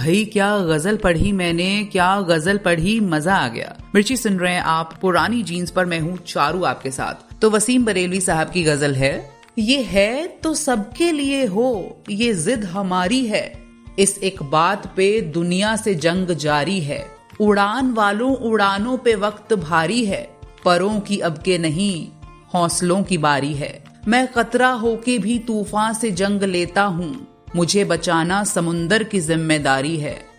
भाई क्या गजल पढ़ी मैंने, क्या गजल पढ़ी, मजा आ गया। मिर्ची सुन रहे हैं आप पुरानी जीन्स पर, मैं हूँ चारू आपके साथ। तो वसीम बरेलवी साहब की गजल है, ये है तो सबके लिए हो, ये जिद हमारी है, इस एक बात पे दुनिया से जंग जारी है, उड़ान वालों उड़ानों पे वक्त भारी है, परों की अब के नहीं हौसलों की बारी है, मैं खतरा होके भी तूफान से जंग लेता हूँ, मुझे बचाना समुंदर की जिम्मेदारी है।